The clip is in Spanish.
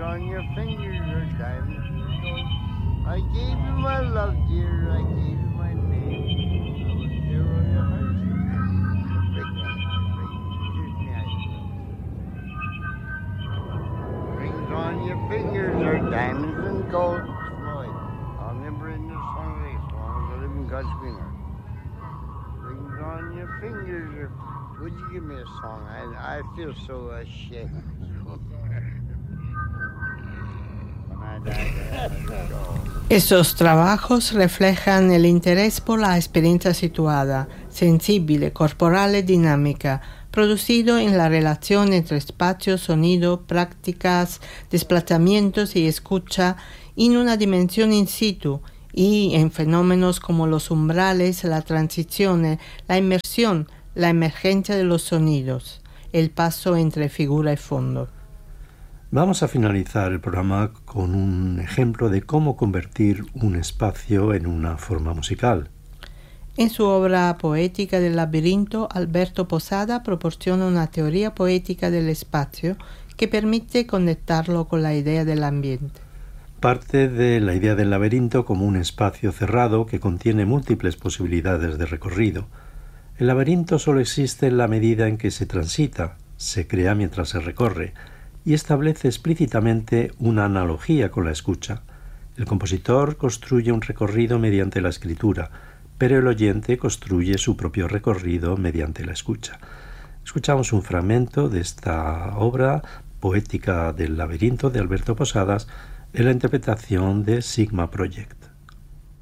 on your fingers are diamonds and gold. I gave you my love, dear, I gave you my name. I was there on your heart. Rings on your fingers are diamonds and gold. Smiley, I'll never end this song as long as I live in God's green earth. Rings on your fingers are... Would you give me a song? I feel so ashamed. Esos trabajos reflejan el interés por la experiencia situada, sensible, corporal y dinámica, producido en la relación entre espacio, sonido, prácticas, desplazamientos y escucha en una dimensión in situ y en fenómenos como los umbrales, la transición, la inmersión, la emergencia de los sonidos, el paso entre figura y fondo. Vamos a finalizar el programa con un ejemplo de cómo convertir un espacio en una forma musical. En su obra poética del laberinto, Alberto Posada proporciona una teoría poética del espacio que permite conectarlo con la idea del ambiente. Parte de la idea del laberinto como un espacio cerrado que contiene múltiples posibilidades de recorrido. El laberinto solo existe en la medida en que se transita, se crea mientras se recorre, y establece explícitamente una analogía con la escucha. El compositor construye un recorrido mediante la escritura, pero el oyente construye su propio recorrido mediante la escucha. Escuchamos un fragmento de esta obra poética del laberinto de Alberto Posadas en la interpretación de Sigma Project.